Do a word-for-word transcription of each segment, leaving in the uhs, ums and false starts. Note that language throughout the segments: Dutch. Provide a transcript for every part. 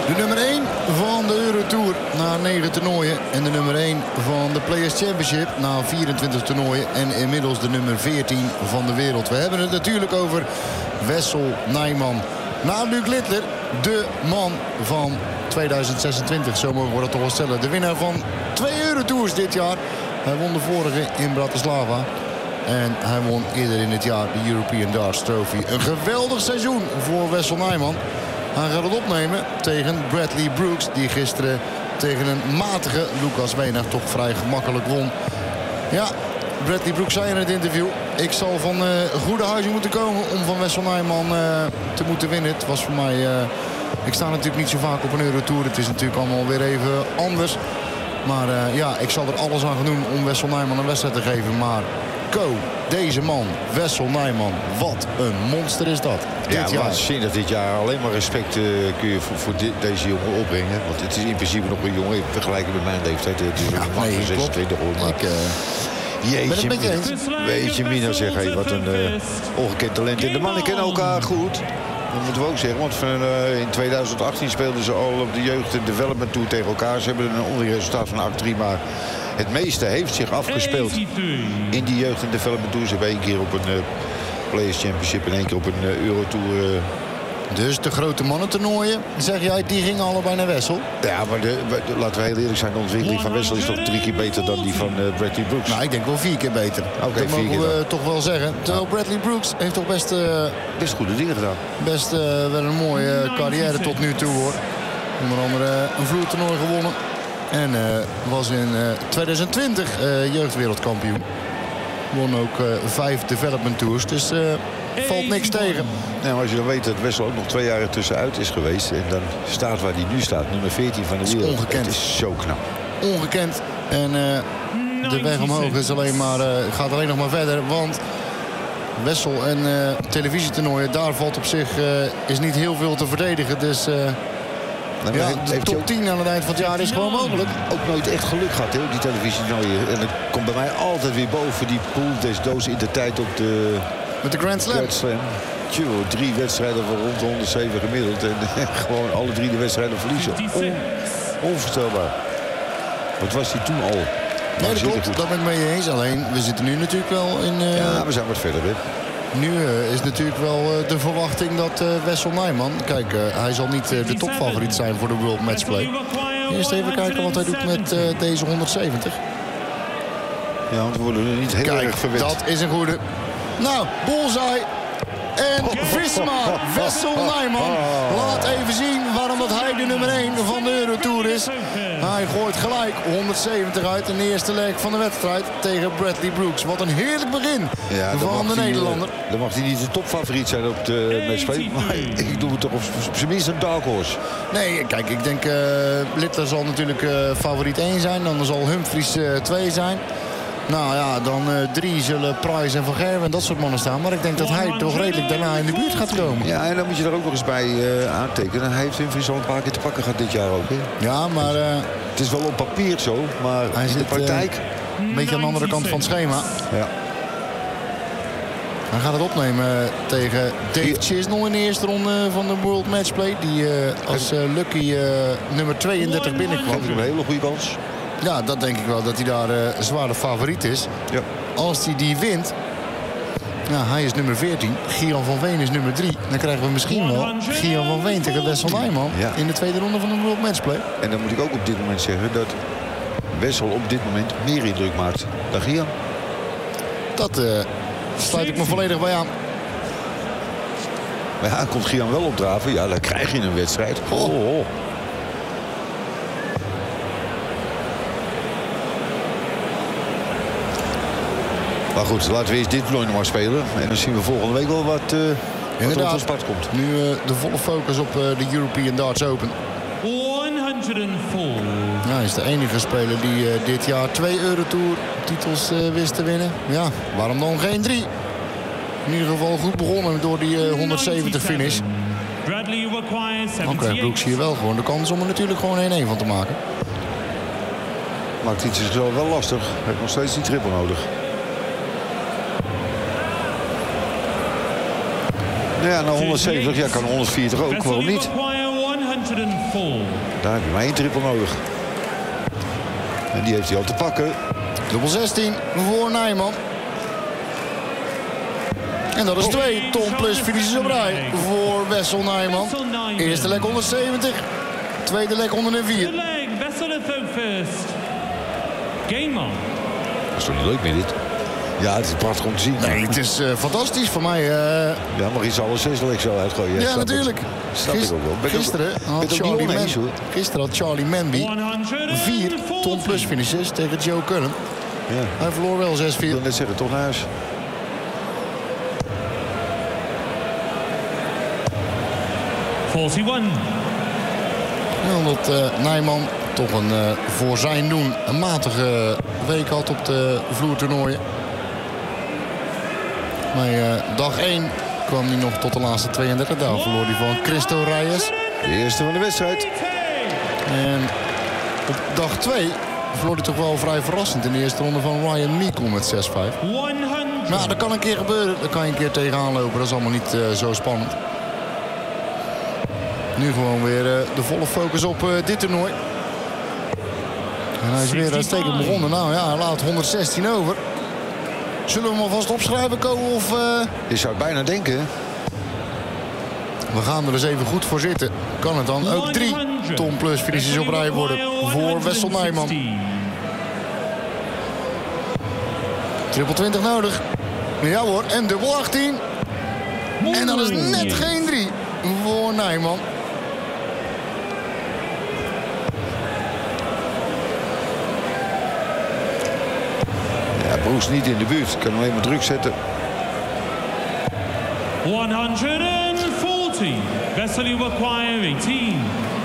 De nummer één van de Eurotour na negen toernooien. En de nummer één van de Players Championship na vierentwintig toernooien. En inmiddels de nummer veertien van de wereld. We hebben het natuurlijk over Wessel Nijman. Na Luc Littler, de man van tweeduizend zesentwintig. Zo mogen we dat toch wel stellen. De winnaar van twee Eurotours dit jaar. Hij won de vorige in Bratislava. En hij won eerder in het jaar de European Darts Trophy. Een geweldig seizoen voor Wessel Nijman. Hij gaat het opnemen tegen Bradley Brooks. Die gisteren tegen een matige Lucas Wiener toch vrij gemakkelijk won. Ja, Bradley Brooks zei in het interview: ik zal van uh, goede huizen moeten komen om van Wessel Nijman uh, te moeten winnen. Het was voor mij... Uh, ik sta natuurlijk niet zo vaak op een Eurotour. Het is natuurlijk allemaal weer even anders. Maar uh, ja, ik zal er alles aan gaan doen om Wessel Nijman een wedstrijd te geven. Maar Ko, deze man, Wessel Nijman, wat een monster is dat. Ja, dit jaar. waanzinnig dit jaar. Alleen maar respect uh, kun je voor, voor dit, deze jongen opbrengen. Want het is in principe nog een jongen, vergelijken met mijn leeftijd. Het is een man nee, van zesentwintig hoor. Maar ik, uh, jeetje, ben het met je eens. weet je, Mina, zeg, hey, wat een uh, ongekend talent. En de mannen kennen elkaar goed. Dat moeten we ook zeggen, want van, uh, in tweeduizend achttien speelden ze al op de jeugd en development tour tegen elkaar. Ze hebben een onderresultaat van acht drie, maar het meeste heeft zich afgespeeld in die jeugd en development tour. Ze hebben één keer op een uh, Players Championship en één keer op een uh, Eurotour. Uh, Dus de grote mannentoernooien, zeg jij, die gingen allebei naar Wessel? Ja, maar de, de, laten we heel eerlijk zijn, de ontwikkeling van Wessel is toch drie keer beter dan die van uh, Bradley Brooks. Nou, ik denk wel vier keer beter. Oké, okay, dat vier mogen keer we dan. toch wel zeggen. Terwijl Bradley Brooks heeft toch best, uh, best goede dingen gedaan. Best uh, wel een mooie uh, carrière tot nu toe, hoor. Onder andere uh, een vloertoernooi gewonnen. En uh, was in uh, tweeduizend twintig uh, jeugdwereldkampioen. Won ook uh, vijf development tours. Dus uh, valt niks tegen. Nou, als je dan weet dat Wessel ook nog twee jaar ertussenuit is geweest. En dan staat waar hij nu staat. Nummer veertien van de wereld. Dat is ongekend. Het is zo knap. Ongekend. En uh, de weg omhoog is alleen maar, uh, gaat alleen nog maar verder. Want Wessel en uh, televisietoernooien, daar valt op zich uh, is niet heel veel te verdedigen. Dus uh, Nou, ja, heeft, de heeft top ook, tien aan het eind van het jaar is gewoon mogelijk. ook nooit echt geluk gehad, hè, op die televisie. En dat komt bij mij altijd weer boven die pool des doods in de tijd op de Met de Grand Slam. Grand Slam. Tjoe, drie wedstrijden van rond de honderdzeven gemiddeld. En gewoon alle drie de wedstrijden verliezen. On, onvoorstelbaar. Wat was die toen al? Nee, dat klopt. Dat ben ik mee eens. Alleen, we zitten nu natuurlijk wel in... Uh, ja, we zijn wat verder, hè. Nu uh, is natuurlijk wel uh, de verwachting dat uh, Wessel Nijman... Kijk, uh, hij zal niet uh, de topfavoriet zijn voor de World Matchplay. Eerst even kijken wat hij doet met uh, deze honderdzeventig. Ja, want we worden er niet heel Kijk, erg verwend. dat is een goede. Nou, bullseye. En Visma, Wessel Nijman, laat even zien waarom dat hij de nummer één van de Eurotour is. Hij gooit gelijk honderdzeventig uit in de eerste leg van de wedstrijd tegen Bradley Brooks. Wat een heerlijk begin ja, van de hij, Nederlander. Dan mag hij niet de topfavoriet zijn op de matchplay. Maar ik doe het toch op zijn minst een dark horse. Nee, kijk, ik denk uh, Littler zal natuurlijk uh, favoriet één zijn. Dan zal Humphries uh, twee zijn. Nou ja, dan uh, drie zullen Price en Van Gerwen en dat soort mannen staan. Maar ik denk dat hij toch redelijk daarna in de buurt gaat komen. Ja, en dan moet je er ook nog eens bij uh, aantekenen. Hij heeft Humphries al een paar keer te pakken gehad dit jaar ook. Hè? Ja, maar... Uh, het is wel op papier zo, maar hij in zit, de praktijk... Uh, een beetje aan de andere kant van het schema. Ja. Hij gaat het opnemen tegen Dave Chisnell in de eerste ronde van de World Matchplay. Die uh, als uh, Lucky uh, nummer tweeëndertig binnenkwam. Geeft hem een hele goede kans. Ja, dat denk ik wel, dat hij daar uh, zwaar de favoriet is. Ja. Als hij die wint, nou, hij is nummer veertien, Gian van Veen is nummer drie. Dan krijgen we misschien wel Gian van Veen tegen Wessel Nijman ja. in de tweede ronde van de World Matchplay. En dan moet ik ook op dit moment zeggen dat Wessel op dit moment meer indruk maakt dan Gian. Dat uh, sluit ik me volledig bij aan. Maar ja, komt Gian wel opdraven, ja, dan krijg je een wedstrijd. Oh, oh. Maar goed, laten we eens dit toernooi nog maar spelen. En dan zien we volgende week wel wat, uh, wat er op ons pad komt. Nu uh, de volle focus op uh, de European Darts Open. honderdvier. Ja, hij is de enige speler die uh, dit jaar twee Eurotour titels uh, wist te winnen. Ja, waarom dan geen drie? In ieder geval goed begonnen door die uh, honderdzeventig finish. Dan krijgt Brooks hier wel gewoon de kans om er natuurlijk gewoon één-één van te maken. Maakt iets zichzelf wel lastig. Hij heeft nog steeds die triple nodig. Nou ja, naar honderdzeventig, ja, kan honderdveertig ook, waarom niet? four. Daar heb je maar één triple nodig. En die heeft hij al te pakken. Dubbel zestien voor Nijman. En dat is twee. Ton plus finishes op rij voor Wessel Nijman. Eerste lek honderdzeventig. Tweede lek honderdvier. Good leg. Wessel at third first. Game on. Dat is toch niet leuk meer dit? Ja, het is prachtig om te zien. Nee, het is uh, fantastisch voor mij. Uh... Ja, mag iets alle zes lek zo uitgooien. Ja, ja, natuurlijk. Snap ik ook wel. Ben Gisteren, ook, had Charlie Man, eens, gisteren had Charlie Manby vier ton plus finishes tegen Joe Cullen. Ja. Hij verloor wel zes vier. Ik wil net zeggen, toch naar huis. forty-one. Ja, omdat uh, Nijman toch een uh, voor zijn doen een matige week had op de vloertoernooien. Maar uh, dag één kwam hij nog tot de laatste tweeëndertig. Daar verloor hij van Cristo Reyes. De eerste van de wedstrijd. En op dag twee verloor hij toch wel vrij verrassend in de eerste ronde van Ryan Meikle met zes vijf. Maar dat kan een keer gebeuren. Daar kan je een keer tegenaan lopen. Dat is allemaal niet uh, zo spannend. Nu gewoon weer uh, de volle focus op uh, dit toernooi. En hij is weer uitstekend begonnen. Nou ja, hij laat honderdzestien over. Zullen we hem alvast opschrijven, Ko? Of, uh... Je zou het bijna denken. We gaan er eens even goed voor zitten. Kan het dan ook drie ton plus finishes op rij worden voor Wessel Nijman. Triple twintig nodig. Ja hoor, en dubbel achttien. En dat is net geen drie voor Nijman. Ja, Broes niet in de buurt. Ik kan hem alleen maar druk zetten. one forty. Wessel, you acquire eighteen.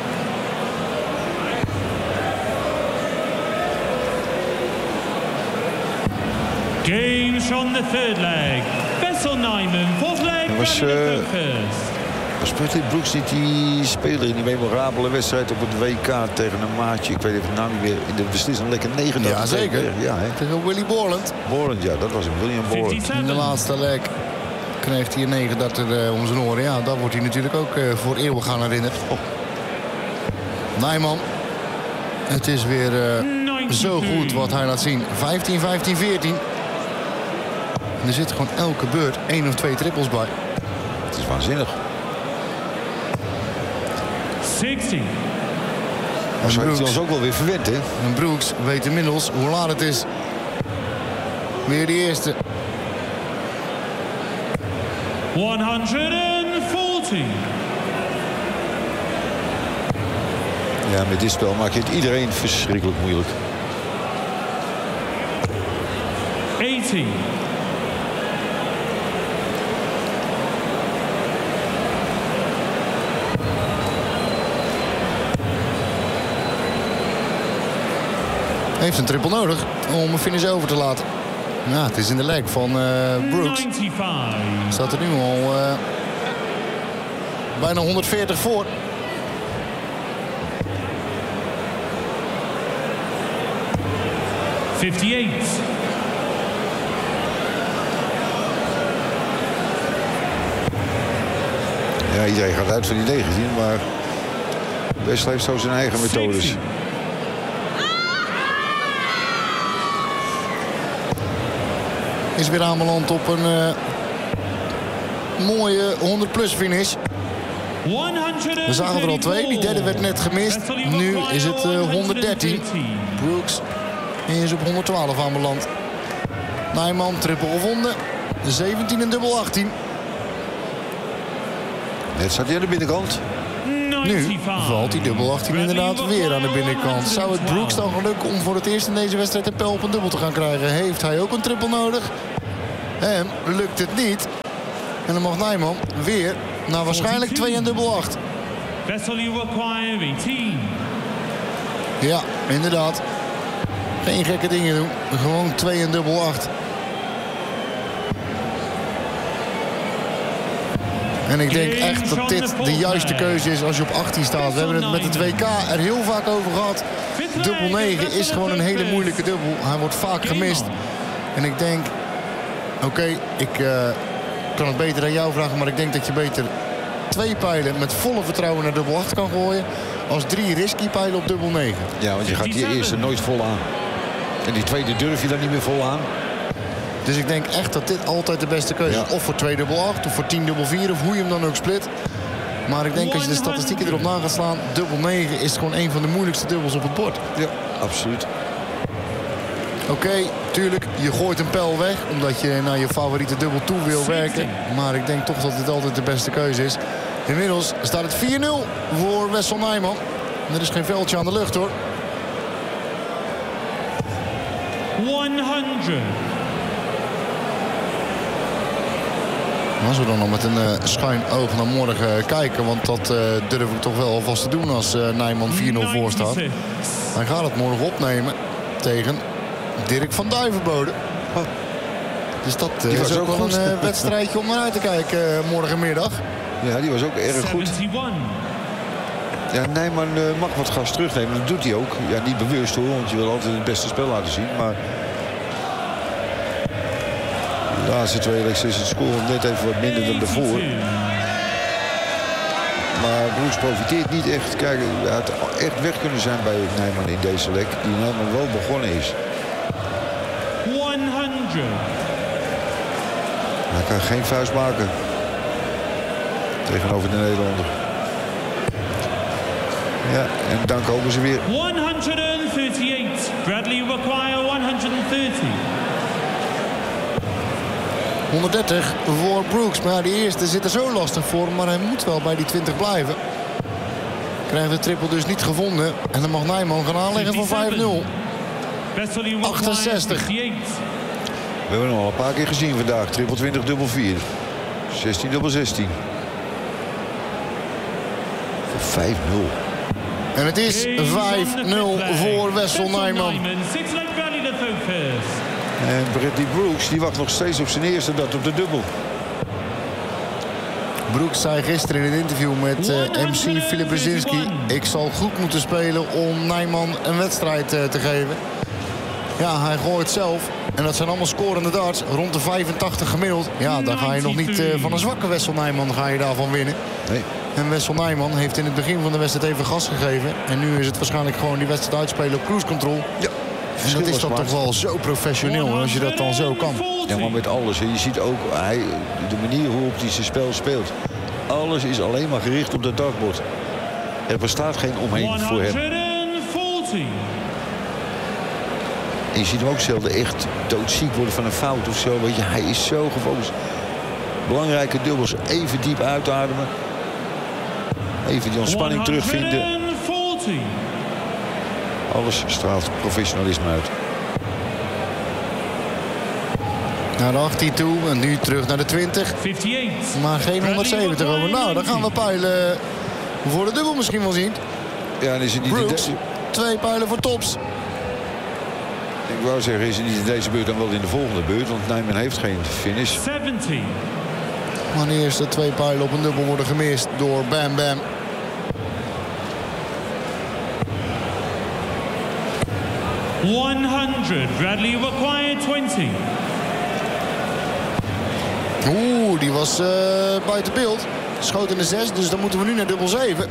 Games from the third leg. Wessel Nijman, fourth leg. Was, uh, was Peter Broeks niet die speler in die memorabele wedstrijd op het W K tegen een maatje? Ik weet even nou niet meer. In de beslissende lekker negen. Ja, zeker. Ja, hè? Tegen Willy Borland. Borland, ja, dat was hem. William Borland. In de laatste leg kreeg hij een negenendertig uh, om zijn oren. Ja, daar wordt hij natuurlijk ook uh, voor eeuwig gaan herinnerd. Oh. Nijman. Het is weer uh, zo goed wat hij laat zien. vijftien, vijftien, veertien. En er zit gewoon elke beurt één of twee trippels bij. Het is waanzinnig. zestig. Maar zo heeft hij ons ook wel weer verwend, hè? En Brooks weet inmiddels hoe laat het is. Weer de eerste. one forty. Ja, met dit spel maak je het iedereen verschrikkelijk moeilijk. eighty. Heeft een triple nodig om een finish over te laten. Ja, het is in de leg van uh, Brooks. ninety-five. Staat er nu al uh, bijna honderdveertig voor. fifty-eight. Ja, iedereen gaat uit van die negentien, maar Wessel heeft zo zijn eigen methodes. sixty. Is weer aanbeland op een uh, mooie honderd plus finish. We zagen er al twee. Die derde werd net gemist. Nu is het uh, honderddertien. Brooks is op honderdtwaalf aanbeland. Nijman triple gevonden. zeventien en dubbel achttien. Net staat hij aan de binnenkant. Nu valt die dubbel achttien inderdaad weer aan de binnenkant. Zou het Brooks dan gelukken om voor het eerst in deze wedstrijd een pijl op een dubbel te gaan krijgen? Heeft hij ook een triple nodig? Hem lukt het niet. En dan mag Nijman weer naar waarschijnlijk twee en dubbel acht. Ja, inderdaad. Geen gekke dingen doen. Gewoon twee en dubbel acht. En ik denk echt dat dit de juiste keuze is als je op achttien staat. We hebben het met het W K er heel vaak over gehad. Dubbel negen is gewoon een hele moeilijke dubbel. Hij wordt vaak gemist. En ik denk, oké, okay, ik uh, kan het beter aan jou vragen, maar ik denk dat je beter twee pijlen met volle vertrouwen naar dubbel acht kan gooien. Als drie risky pijlen op dubbel negen. Ja, want je gaat die eerste nooit vol aan. En die tweede durf je dan niet meer vol aan. Dus ik denk echt dat dit altijd de beste keuze is. Ja. Of voor twee dubbel acht of voor tien dubbel vier of hoe je hem dan ook split. Maar ik denk als je de statistieken erop na gaat slaan, dubbel negen is gewoon een van de moeilijkste dubbels op het bord. Ja, absoluut. Oké, okay, tuurlijk, je gooit een pijl weg omdat je naar je favoriete dubbel toe wil werken. Maar ik denk toch dat dit altijd de beste keuze is. Inmiddels staat het vier nul voor Wessel Nijman. Er is geen veldje aan de lucht hoor. honderd. Als we dan nog met een uh, schuin oog naar morgen kijken. Want dat uh, durf ik toch wel alvast te doen als uh, Nijman vier nul voor staat. Hij gaat het morgen opnemen tegen Dirk van Duivenbode. Oh. Dus dat uh, is ook, ook wel een uh, wedstrijdje om naar uit te kijken uh, morgenmiddag. Ja, die was ook erg goed. Ja, Nijman uh, mag wat gas terugnemen. Dat doet hij ook. Ja, niet bewust hoor, want je wil altijd het beste spel laten zien. Maar de laatste twee legs is het score net even wat minder dan daarvoor. Maar Broeks profiteert niet echt. Kijk, hij had echt weg kunnen zijn bij Nijman in deze leg. Die Nijman wel begonnen is. honderd. Hij kan geen vuist maken tegenover de Nederlander. Ja, en dan komen ze weer. honderddertig. Bradley require honderddertig. honderddertig voor Broeks. Maar ja, die eerste zit er zo lastig voor. Maar hij moet wel bij die twintig blijven. Krijgt de triple dus niet gevonden. En dan mag Nijman gaan aanleggen voor vijf nul. achtenzestig. We hebben hem al een paar keer gezien vandaag. Triple twintig, dubbel vier. zestien, dubbel zestien. Voor vijf nul. En het is vijf nul voor Wessel Nijman. En Bradley Brooks die wacht nog steeds op zijn eerste, dat op de dubbel. Brooks zei gisteren in het interview met uh, M C Filip Brzezinski: ik zal goed moeten spelen om Nijman een wedstrijd uh, te geven. Ja, hij gooit zelf. En dat zijn allemaal scorende darts. Rond de vijfentachtig gemiddeld. Ja, daar ga je nog niet uh, van een zwakke Wessel Nijman ga je daarvan winnen. Nee. En Wessel Nijman heeft in het begin van de wedstrijd even gas gegeven. En nu is het waarschijnlijk gewoon die wedstrijd uitspelen op cruise control. Ja. En dat is dat toch wel zo professioneel als je dat dan zo kan. Ja, maar met alles. Je ziet ook hij, de manier waarop hij zijn spel speelt. Alles is alleen maar gericht op dat dartbord. Er bestaat geen omheen voor hem. En je ziet hem ook zelden echt doodziek worden van een fout of zo. Weet je, hij is zo gefocust. Belangrijke dubbels. Even diep uitademen. Even die ontspanning terugvinden. Alles straalt professionalisme uit. Naar de achttien toe en nu terug naar de twintig. Maar geen honderdzeventig over. Nou, dan gaan we pijlen voor de dubbel misschien wel zien. Ja, dan is het niet Brooks, de twee pijlen voor tops. Ik wou zeggen, is het niet in deze beurt dan wel in de volgende beurt. Want Nijman heeft geen finish. zeventig. Maar de eerste twee pijlen op een dubbel worden gemist door Bam Bam. honderd. Bradley required twintig. Oeh, die was uh, buiten beeld. Schoot in de zes, dus dan moeten we nu naar dubbel zeven.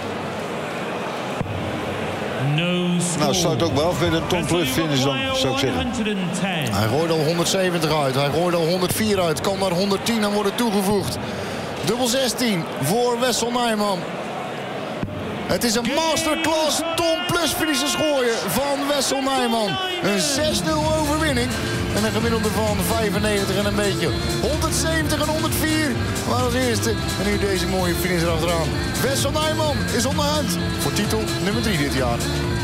No nou, sluit ook wel af met een Tom Plus finish dan, zou ik zeggen. Hij gooit al honderdzeventig uit. Hij gooit al honderdvier uit. Kan naar honderdtien aan worden toegevoegd. Dubbel zestien voor Wessel Nijman. Het is een masterclass Tom Plus finishes gooien van Wessel Nijman. Een zes nul overwinning. En een gemiddelde van vijfennegentig en een beetje. honderdzeventig en honderdvier. Maar als eerste. En nu deze mooie finish erachteraan. Wessel Nijman is onderhand voor titel nummer drie dit jaar.